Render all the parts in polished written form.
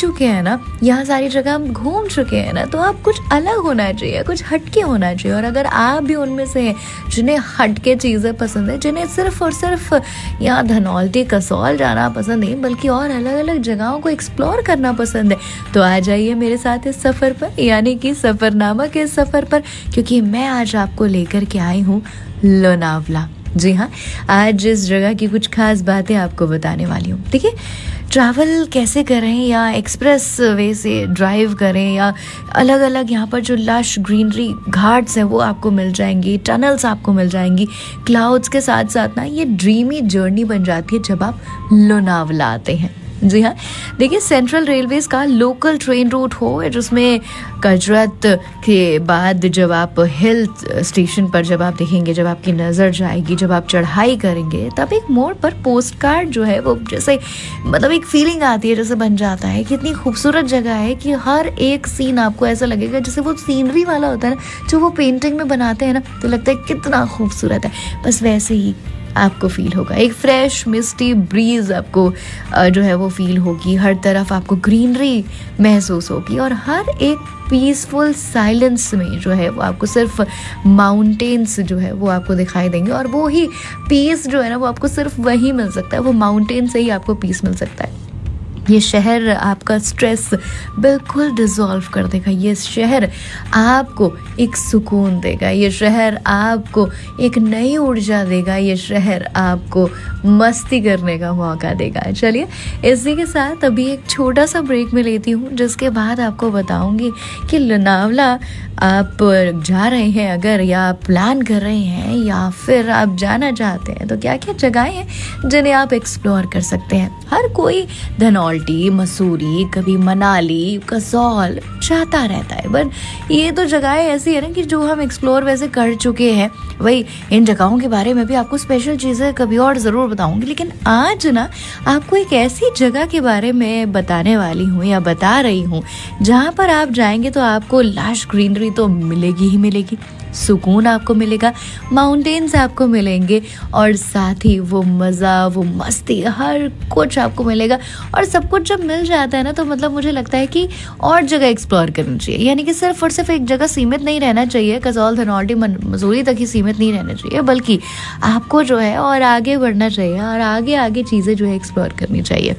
चुके हैं ना, यहाँ सारी जगह हम घूम चुके हैं ना, तो अब कुछ अलग होना चाहिए, कुछ हटके होना चाहिए। और अगर आप भी उनमें से हैं जिन्हें हटके चीज़ें पसंद है, जिन्हें सिर्फ और सिर्फ यहाँ धनौल्टी कसौल जाना पसंद नहीं बल्कि और अलग अलग जगहों को एक्सप्लोर करना पसंद है, तो आ जाइए मेरे साथ इस सफ़र पर, यानी कि सफ़रनामा के इस सफ़र पर, क्योंकि मैं आज आपको लेकर के आई हूँ लोनावला। जी हाँ, आज इस जगह की कुछ खास बातें आपको बताने वाली हूँ। देखिए, ट्रैवल कैसे करें, या एक्सप्रेस वे से ड्राइव करें, या अलग अलग यहाँ पर जो लश ग्रीनरी घाट्स हैं वो आपको मिल जाएंगी, टनल्स आपको मिल जाएंगी, क्लाउड्स के साथ साथ ना ये ड्रीमी जर्नी बन जाती है जब आप लोनावला आते हैं। जी हाँ, देखिए, सेंट्रल रेलवेज का लोकल ट्रेन रूट हो, जिसमें कजरत के बाद जब आप हिल स्टेशन पर जब आप देखेंगे, जब आपकी नज़र जाएगी, जब आप चढ़ाई करेंगे, तब एक मोड़ पर पोस्ट कार्ड जो है वो जैसे मतलब एक फीलिंग आती है, जैसे बन जाता है कि इतनी खूबसूरत जगह है कि हर एक सीन आपको ऐसा लगेगा जैसे वो सीनरी वाला होता है ना, जो वो पेंटिंग में बनाते हैं ना, तो लगता है कितना खूबसूरत है। बस वैसे ही आपको फील होगा, एक फ्रेश मिस्टी ब्रीज आपको जो है वो फील होगी, हर तरफ आपको ग्रीनरी महसूस होगी, और हर एक पीसफुल साइलेंस में जो है वो आपको सिर्फ माउंटेन्स जो है वो आपको दिखाई देंगे। और वो ही पीस जो है ना वो आपको सिर्फ वही मिल सकता है, वो माउंटेन से ही आपको पीस मिल सकता है। ये शहर आपका स्ट्रेस बिल्कुल डिसॉल्व कर देगा, ये शहर आपको एक सुकून देगा, ये शहर आपको एक नई ऊर्जा देगा, ये शहर आपको मस्ती करने का मौका देगा। चलिए, इसी के साथ अभी एक छोटा सा ब्रेक में लेती हूँ, जिसके बाद आपको बताऊँगी कि लोनावला आप जा रहे हैं अगर, या प्लान कर रहे हैं, या फिर आप जाना चाहते हैं, तो क्या क्या जगहें हैं जिन्हें आप एक्सप्लोर कर सकते हैं। हर कोई धनौल्टी, मसूरी, कभी मनाली, कसौल जाता रहता है, बट ये तो जगहें ऐसी है ना कि जो हम एक्सप्लोर वैसे कर चुके हैं। वही इन जगहों के बारे में भी आपको स्पेशल चीज़ें कभी और ज़रूर बताऊंगी, लेकिन आज ना आपको एक ऐसी जगह के बारे में बताने वाली हूँ, या बता रही हूँ, जहाँ पर आप जाएंगे तो आपको लश ग्रीनरी तो मिलेगी ही मिलेगी, सुकून आपको मिलेगा, माउंटेन्स आपको मिलेंगे, और साथ ही वो मज़ा, वो मस्ती, हर कुछ आपको मिलेगा। और सब कुछ जब मिल जाता है ना, तो मतलब मुझे लगता है कि और जगह एक्सप्लोर करनी चाहिए, यानी कि सिर्फ और सिर्फ एक जगह सीमित नहीं रहना चाहिए, कसौल, धनौल्टी, मसूरी तक ही सीमित नहीं रहना चाहिए, बल्कि आपको जो है और आगे बढ़ना चाहिए, और आगे आगे चीज़ें जो है एक्सप्लोर करनी चाहिए।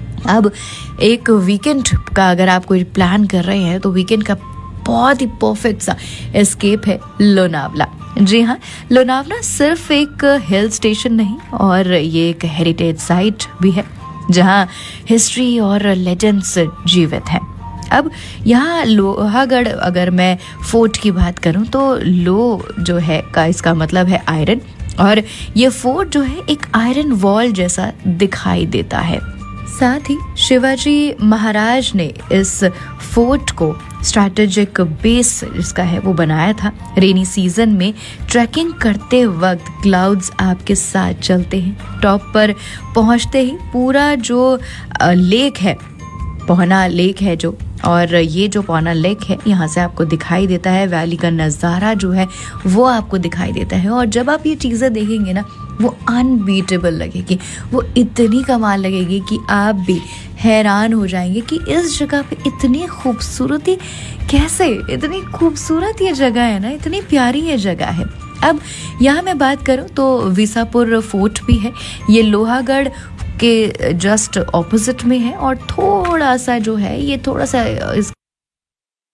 अब एक वीकेंड का अगर आप कोई प्लान कर रहे हैं, तो वीकेंड का बहुत ही परफेक्ट सा एस्केप है लोनावला। जी हाँ, लोनावला सिर्फ एक हिल स्टेशन नहीं, और ये एक हेरिटेज साइट भी है, जहाँ हिस्ट्री और लेजेंड्स जीवित हैं। अब यहाँ लोहागढ़, अगर मैं फोर्ट की बात करूँ, तो लो जो है का इसका मतलब है आयरन, और ये फोर्ट जो है एक आयरन वॉल जैसा दिखाई देता है। साथ ही शिवाजी महाराज ने इस फोर्ट को स्ट्रैटेजिक बेस जिसका है वो बनाया था। रेनी सीजन में ट्रैकिंग करते वक्त क्लाउड्स आपके साथ चलते हैं, टॉप पर पहुंचते ही पूरा जो लेक है, पौना लेक है जो, और ये जो पौना लेक है यहाँ से आपको दिखाई देता है, वैली का नज़ारा जो है वो आपको दिखाई देता है। और जब आप ये चीज़ें देखेंगे ना, वो अनबीटेबल लगेगी, वो इतनी कमाल लगेगी कि आप भी हैरान हो जाएंगे कि इस जगह पे इतनी खूबसूरती कैसे, इतनी खूबसूरत ये जगह है ना, इतनी प्यारी ये जगह है। अब यहाँ मैं बात करूँ तो विसापुर फोर्ट भी है, ये लोहागढ़ के जस्ट ऑपोजिट में है, और थोड़ा सा जो है ये थोड़ा सा